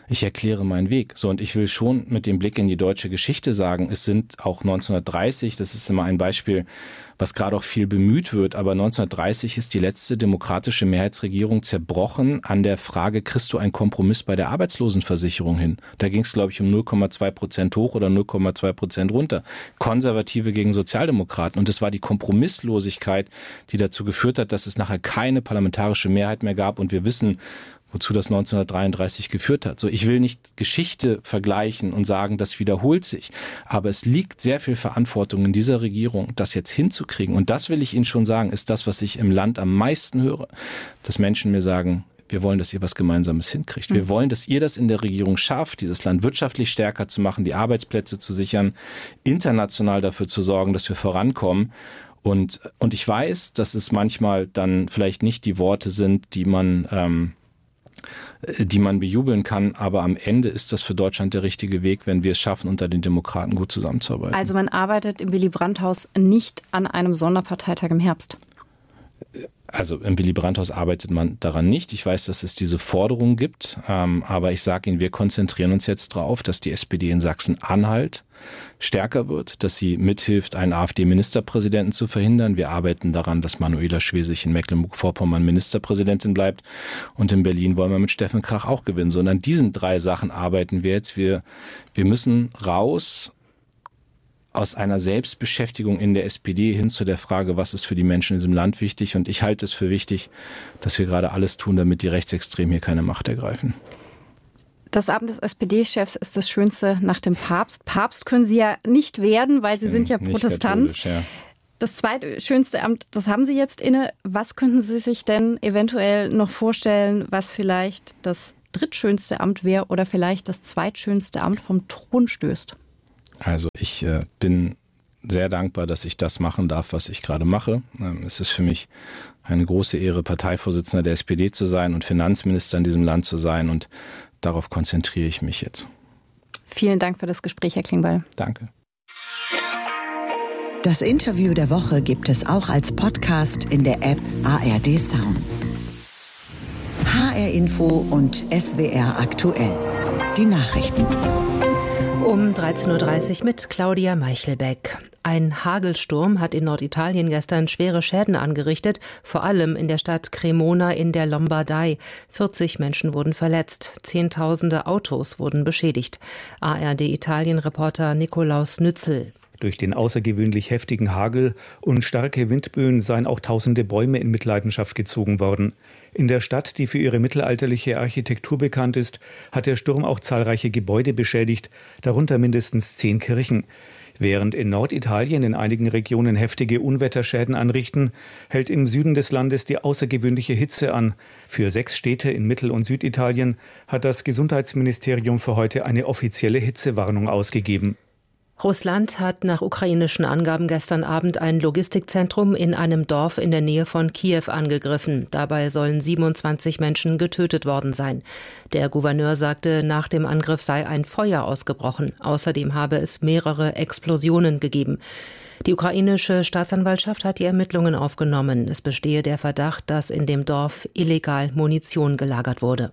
So, und ich will schon mit dem Blick in die deutsche Geschichte sagen, es sind auch 1930, das ist immer ein Beispiel, was gerade auch viel bemüht wird, aber 1930 ist die letzte demokratische Mehrheitsregierung zerbrochen an der Frage, kriegst du einen Kompromiss bei der Arbeitslosenversicherung hin? Da ging es, glaube ich, um 0,2% hoch oder 0,2% runter. Konservative gegen Sozialdemokraten. Und es war die Kompromisslosigkeit, die dazu geführt hat, dass es nachher keine parlamentarische Mehrheit mehr gab. Und wir wissen, wozu das 1933 geführt hat. So, ich will nicht Geschichte vergleichen und sagen, das wiederholt sich. Aber es liegt sehr viel Verantwortung in dieser Regierung, das jetzt hinzukriegen. Und das will ich Ihnen schon sagen, ist das, was ich im Land am meisten höre. Dass Menschen mir sagen, wir wollen, dass ihr was Gemeinsames hinkriegt. Wir wollen, dass ihr das in der Regierung schafft, dieses Land wirtschaftlich stärker zu machen, die Arbeitsplätze zu sichern, international dafür zu sorgen, dass wir vorankommen. Und ich weiß, dass es manchmal dann vielleicht nicht die Worte sind, die man bejubeln kann, aber am Ende ist das für Deutschland der richtige Weg, wenn wir es schaffen, unter den Demokraten gut zusammenzuarbeiten. Also man arbeitet im Willy-Brandt-Haus nicht an einem Sonderparteitag im Herbst? Also im Willy Brandt-Haus arbeitet man daran nicht. Ich weiß, dass es diese Forderung gibt, aber ich sage Ihnen, wir konzentrieren uns jetzt darauf, dass die SPD in Sachsen-Anhalt stärker wird, dass sie mithilft, einen AfD-Ministerpräsidenten zu verhindern. Wir arbeiten daran, dass Manuela Schwesig in Mecklenburg-Vorpommern Ministerpräsidentin bleibt. Und in Berlin wollen wir mit Steffen Krach auch gewinnen. So, und an diesen 3 Sachen arbeiten wir jetzt. Wir müssen raus aus einer Selbstbeschäftigung in der SPD hin zu der Frage, was ist für die Menschen in diesem Land wichtig. Und ich halte es für wichtig, dass wir gerade alles tun, damit die Rechtsextremen hier keine Macht ergreifen. Das Amt des SPD-Chefs ist das Schönste nach dem Papst. Papst können Sie ja nicht werden, weil Sie sind ja Protestant. Ja. Das zweitschönste Amt, das haben Sie jetzt inne. Was könnten Sie sich denn eventuell noch vorstellen, was vielleicht das drittschönste Amt wäre oder vielleicht das zweitschönste Amt vom Thron stößt? Also ich bin sehr dankbar, dass ich das machen darf, was ich gerade mache. Es ist für mich eine große Ehre, Parteivorsitzender der SPD zu sein und Finanzminister in diesem Land zu sein. Und darauf konzentriere ich mich jetzt. Vielen Dank für das Gespräch, Herr Klingbeil. Danke. Das Interview der Woche gibt es auch als Podcast in der App ARD Sounds. HR Info und SWR aktuell. Die Nachrichten. Um 13.30 Uhr mit Claudia Meichelbeck. Ein Hagelsturm hat in Norditalien gestern schwere Schäden angerichtet, vor allem in der Stadt Cremona in der Lombardei. 40 Menschen wurden verletzt, Zehntausende Autos wurden beschädigt. ARD-Italien-Reporter Nikolaus Nützel. Durch den außergewöhnlich heftigen Hagel und starke Windböen seien auch tausende Bäume in Mitleidenschaft gezogen worden. In der Stadt, die für ihre mittelalterliche Architektur bekannt ist, hat der Sturm auch zahlreiche Gebäude beschädigt, darunter mindestens 10 Kirchen. Während in Norditalien in einigen Regionen heftige Unwetterschäden anrichten, hält im Süden des Landes die außergewöhnliche Hitze an. Für 6 Städte in Mittel- und Süditalien hat das Gesundheitsministerium für heute eine offizielle Hitzewarnung ausgegeben. Russland hat nach ukrainischen Angaben gestern Abend ein Logistikzentrum in einem Dorf in der Nähe von Kiew angegriffen. Dabei sollen 27 Menschen getötet worden sein. Der Gouverneur sagte, nach dem Angriff sei ein Feuer ausgebrochen. Außerdem habe es mehrere Explosionen gegeben. Die ukrainische Staatsanwaltschaft hat die Ermittlungen aufgenommen. Es bestehe der Verdacht, dass in dem Dorf illegal Munition gelagert wurde.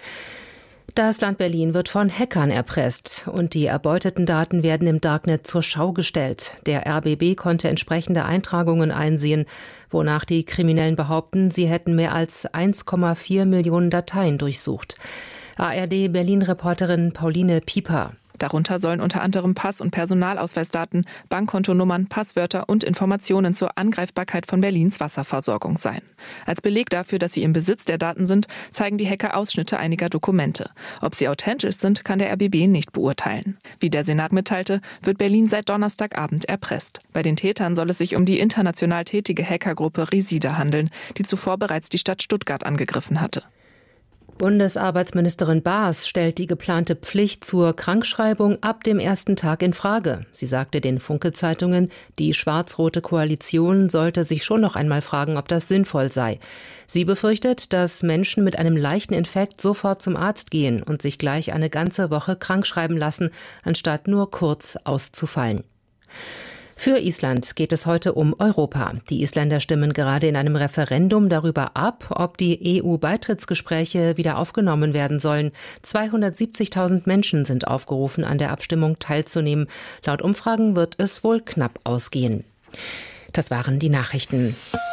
Das Land Berlin wird von Hackern erpresst und die erbeuteten Daten werden im Darknet zur Schau gestellt. Der RBB konnte entsprechende Eintragungen einsehen, wonach die Kriminellen behaupten, sie hätten mehr als 1,4 Millionen Dateien durchsucht. ARD-Berlin-Reporterin Pauline Pieper. Darunter sollen unter anderem Pass- und Personalausweisdaten, Bankkontonummern, Passwörter und Informationen zur Angreifbarkeit von Berlins Wasserversorgung sein. Als Beleg dafür, dass sie im Besitz der Daten sind, zeigen die Hacker Ausschnitte einiger Dokumente. Ob sie authentisch sind, kann der RBB nicht beurteilen. Wie der Senat mitteilte, wird Berlin seit Donnerstagabend erpresst. Bei den Tätern soll es sich um die international tätige Hackergruppe Risida handeln, die zuvor bereits die Stadt Stuttgart angegriffen hatte. Bundesarbeitsministerin Baas stellt die geplante Pflicht zur Krankschreibung ab dem ersten Tag in Frage. Sie sagte den Funke-Zeitungen, die schwarz-rote Koalition sollte sich schon noch einmal fragen, ob das sinnvoll sei. Sie befürchtet, dass Menschen mit einem leichten Infekt sofort zum Arzt gehen und sich gleich eine ganze Woche krankschreiben lassen, anstatt nur kurz auszufallen. Für Island geht es heute um Europa. Die Isländer stimmen gerade in einem Referendum darüber ab, ob die EU-Beitrittsgespräche wieder aufgenommen werden sollen. 270.000 Menschen sind aufgerufen, an der Abstimmung teilzunehmen. Laut Umfragen wird es wohl knapp ausgehen. Das waren die Nachrichten.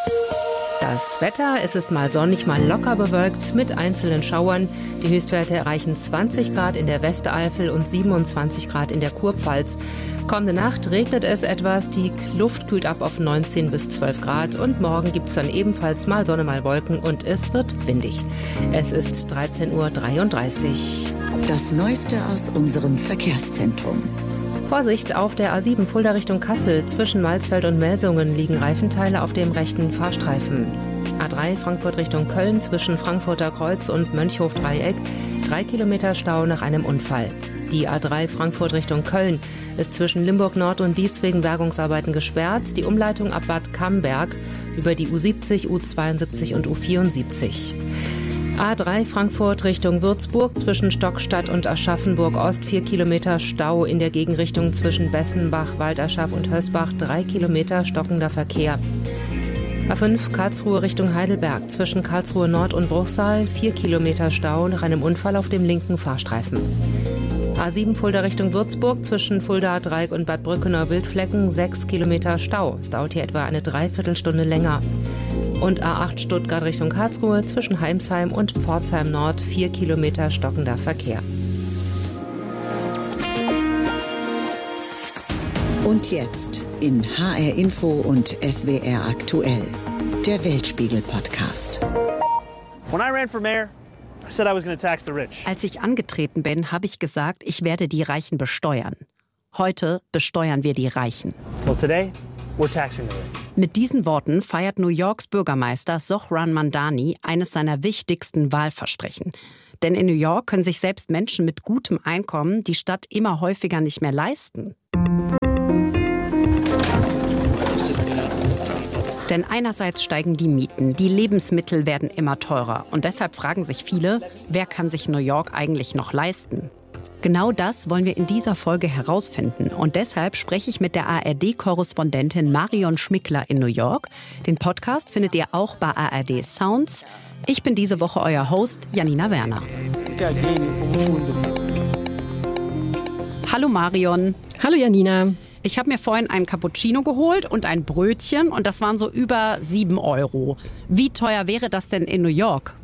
Das Wetter, es ist mal sonnig, mal locker bewölkt mit einzelnen Schauern. Die Höchstwerte erreichen 20 Grad in der Westeifel und 27 Grad in der Kurpfalz. Kommende Nacht regnet es etwas, die Luft kühlt ab auf 19 bis 12 Grad und morgen gibt es dann ebenfalls mal Sonne, mal Wolken und es wird windig. Es ist 13.33 Uhr. Das Neueste aus unserem Verkehrszentrum. Vorsicht, auf der A7 Fulda Richtung Kassel zwischen Malsfeld und Melsungen liegen Reifenteile auf dem rechten Fahrstreifen. A3 Frankfurt Richtung Köln zwischen Frankfurter Kreuz und Mönchhof-Dreieck 3 Kilometer Stau nach einem Unfall. Die A3 Frankfurt Richtung Köln ist zwischen Limburg Nord und Dietz wegen Bergungsarbeiten gesperrt. Die Umleitung ab Bad Camberg über die U70, U72 und U74. A3 Frankfurt Richtung Würzburg zwischen Stockstadt und Aschaffenburg Ost 4 Kilometer Stau in der Gegenrichtung zwischen Bessenbach, Walderschaff und Hösbach 3 Kilometer stockender Verkehr. A5 Karlsruhe Richtung Heidelberg. Zwischen Karlsruhe Nord und Bruchsal 4 Kilometer Stau nach einem Unfall auf dem linken Fahrstreifen. A7 Fulda Richtung Würzburg. Zwischen Fulda Dreieck und Bad Brückener Wildflecken 6 Kilometer Stau. Es dauert hier etwa eine Dreiviertelstunde länger. Und A8 Stuttgart Richtung Karlsruhe. Zwischen Heimsheim und Pforzheim Nord 4 Kilometer stockender Verkehr. Und jetzt in HR Info und SWR aktuell, der Weltspiegel-Podcast. When I ran for mayor, I said I was going to tax the rich. Als ich angetreten bin, habe ich gesagt, ich werde die Reichen besteuern. Heute besteuern wir die Reichen. Well, today, we're taxing the rich. Mit diesen Worten feiert New Yorks Bürgermeister Zohran Mamdani eines seiner wichtigsten Wahlversprechen. Denn in New York können sich selbst Menschen mit gutem Einkommen die Stadt immer häufiger nicht mehr leisten. Denn einerseits steigen die Mieten, die Lebensmittel werden immer teurer. Und deshalb fragen sich viele, wer kann sich New York eigentlich noch leisten? Genau das wollen wir in dieser Folge herausfinden. Und deshalb spreche ich mit der ARD-Korrespondentin Marion Schmickler in New York. Den Podcast findet ihr auch bei ARD Sounds. Ich bin diese Woche euer Host, Janina Werner. Hallo Marion. Hallo Janina. Ich habe mir vorhin einen Cappuccino geholt und ein Brötchen und das waren so über 7 €. Wie teuer wäre das denn in New York?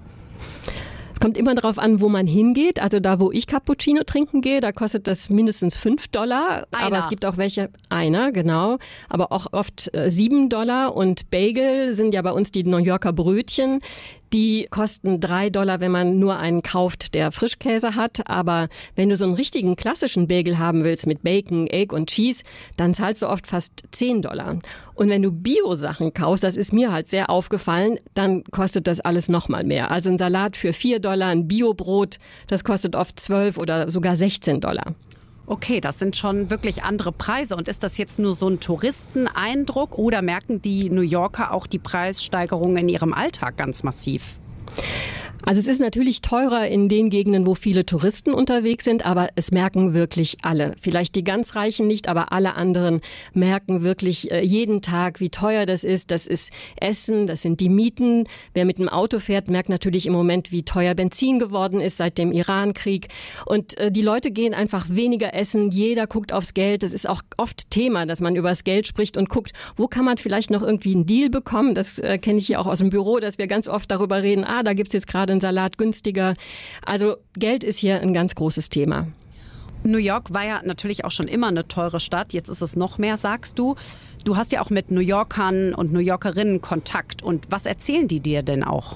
Es kommt immer darauf an, wo man hingeht. Also da, wo ich Cappuccino trinken gehe, da kostet das mindestens $5. Aber es gibt auch welche, einer, genau, aber auch oft $7. Und Bagel sind ja bei uns die New Yorker Brötchen. Die kosten $3, wenn man nur einen kauft, der Frischkäse hat. Aber wenn du so einen richtigen klassischen Bagel haben willst mit Bacon, Egg und Cheese, dann zahlst du oft fast $10. Und wenn du Bio-Sachen kaufst, das ist mir halt sehr aufgefallen, dann kostet das alles noch mal mehr. Also ein Salat für $4, ein Biobrot, das kostet oft $12 oder sogar $16. Okay, das sind schon wirklich andere Preise. Und ist das jetzt nur so ein Touristeneindruck oder merken die New Yorker auch die Preissteigerungen in ihrem Alltag ganz massiv? Also es ist natürlich teurer in den Gegenden, wo viele Touristen unterwegs sind, aber es merken wirklich alle. Vielleicht die ganz Reichen nicht, aber alle anderen merken wirklich jeden Tag, wie teuer das ist. Das ist Essen, das sind die Mieten. Wer mit dem Auto fährt, merkt natürlich im Moment, wie teuer Benzin geworden ist seit dem Irankrieg. Und die Leute gehen einfach weniger essen. Jeder guckt aufs Geld. Das ist auch oft Thema, dass man über das Geld spricht und guckt, wo kann man vielleicht noch irgendwie einen Deal bekommen. Das kenne ich hier auch aus dem Büro, dass wir ganz oft darüber reden, da gibt's jetzt gerade einen Salat günstiger. Also Geld ist hier ein ganz großes Thema. New York war ja natürlich auch schon immer eine teure Stadt. Jetzt ist es noch mehr, sagst du. Du hast ja auch mit New Yorkern und New Yorkerinnen Kontakt. Und was erzählen die dir denn auch?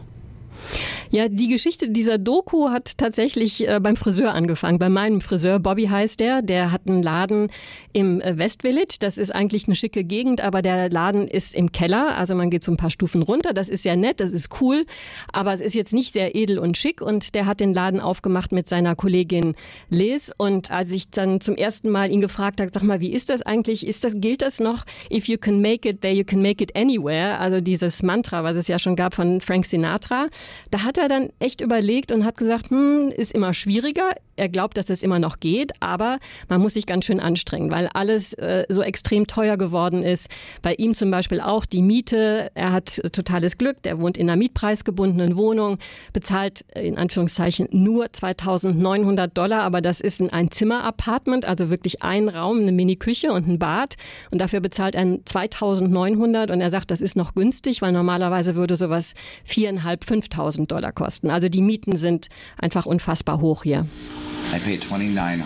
Ja, die Geschichte dieser Doku hat tatsächlich beim Friseur angefangen. Bei meinem Friseur, Bobby heißt der hat einen Laden im West Village. Das ist eigentlich eine schicke Gegend, aber der Laden ist im Keller. Also man geht so ein paar Stufen runter. Das ist sehr nett, das ist cool, aber es ist jetzt nicht sehr edel und schick. Und der hat den Laden aufgemacht mit seiner Kollegin Liz. Und als ich dann zum ersten Mal ihn gefragt habe, sag mal, wie ist das eigentlich? Gilt das noch? If you can make it there, you can make it anywhere. Also dieses Mantra, was es ja schon gab von Frank Sinatra. Da hat er dann echt überlegt und hat gesagt, ist immer schwieriger. Er glaubt, dass es immer noch geht, aber man muss sich ganz schön anstrengen, weil alles so extrem teuer geworden ist. Bei ihm zum Beispiel auch die Miete. Er hat totales Glück, der wohnt in einer mietpreisgebundenen Wohnung, bezahlt in Anführungszeichen nur $2.900, aber das ist ein Zimmer-Apartment, also wirklich ein Raum, eine Mini-Küche und ein Bad. Und dafür bezahlt er $2.900 und er sagt, das ist noch günstig, weil normalerweise würde sowas $4.500, $5.000 kosten. Also die Mieten sind einfach unfassbar hoch hier. I paid $2,900.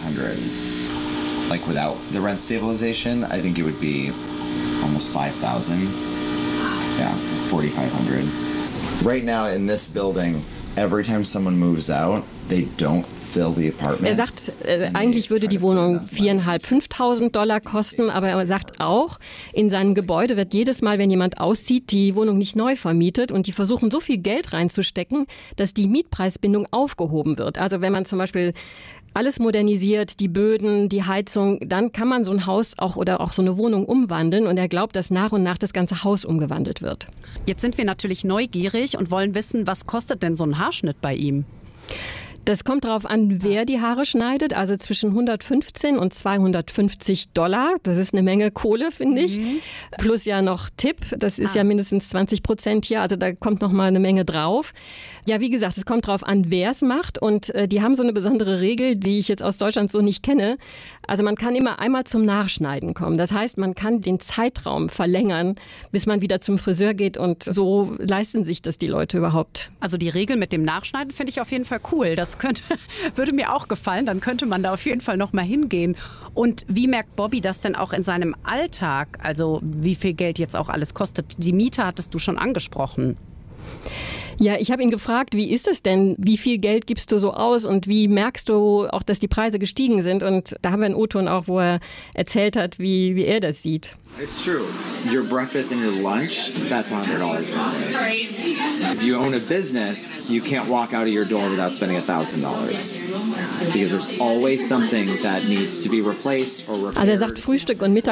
Like without the rent stabilization, I think it would be almost $5,000. Yeah, $4,500. Right now in this building, every time someone moves out, they don't fill the apartment. Er sagt, eigentlich würde die Wohnung $4.500, $5.000 kosten, aber er sagt auch, in seinem Gebäude wird jedes Mal, wenn jemand auszieht, die Wohnung nicht neu vermietet und die versuchen so viel Geld reinzustecken, dass die Mietpreisbindung aufgehoben wird. Also wenn man zum Beispiel alles modernisiert, die Böden, die Heizung, dann kann man so ein Haus oder auch so eine Wohnung umwandeln und er glaubt, dass nach und nach das ganze Haus umgewandelt wird. Jetzt sind wir natürlich neugierig und wollen wissen, was kostet denn so ein Haarschnitt bei ihm? Das kommt darauf an, wer die Haare schneidet. Also zwischen 115 und $250. Das ist eine Menge Kohle, finde ich. Plus ja noch Tipp. Das ist ja mindestens 20% hier. Also da kommt noch mal eine Menge drauf. Ja, wie gesagt, es kommt darauf an, wer es macht. Und die haben so eine besondere Regel, die ich jetzt aus Deutschland so nicht kenne. Also man kann immer einmal zum Nachschneiden kommen. Das heißt, man kann den Zeitraum verlängern, bis man wieder zum Friseur geht. Und so leisten sich das die Leute überhaupt. Also die Regel mit dem Nachschneiden finde ich auf jeden Fall cool. Das würde mir auch gefallen. Dann könnte man da auf jeden Fall noch mal hingehen. Und wie merkt Bobby das denn auch in seinem Alltag? Also wie viel Geld jetzt auch alles kostet? Die Miete hattest du schon angesprochen. Ja, ich habe ihn gefragt, wie ist es denn? Wie viel Geld gibst du so aus und wie merkst du auch, dass die Preise gestiegen sind? Und da haben wir einen O-Ton auch, wo er erzählt hat, wie er das sieht. It's true. Your breakfast and your lunch, that's $100. If you own a business, you can't walk out of your door without spending $1,000. Because there's always something that needs to be replaced or repaired. Also er sagt, Frühstück und Mittag